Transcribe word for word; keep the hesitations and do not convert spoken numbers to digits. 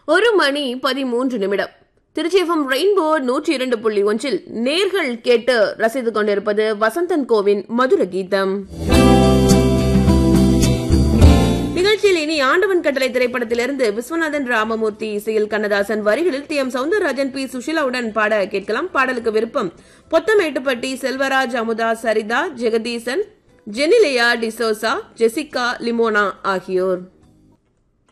ஒரு மணி பதிமூன்று நிமிடம். திருச்சி எஃப்எம் ரெயின்போ நூற்றி இரண்டு புள்ளி ஒன்றில் நேர்கள் கேட்டு ரசித்து கொண்டிருப்பது வசந்தன் கோவின் மதுர கீதம். நிகழ்ச்சியில் இனி ஆண்டவன் கட்டளை திரைப்படத்திலிருந்து விஸ்வநாதன் ராமமூர்த்தி இசையில் கண்ணதாசன் வரிகளில் டி எம் சௌந்தரராஜன் பி சுஷிலாவுடன் பாட கேட்கலாம். பாடலுக்கு விருப்பம் பொத்தமேட்டுப்பட்டி செல்வராஜ், அமுதா, சரிதா, ஜெகதீசன், ஜெனிலியா டிசோசா, ஜெசிகா, லிமோனா ஆகியோர்.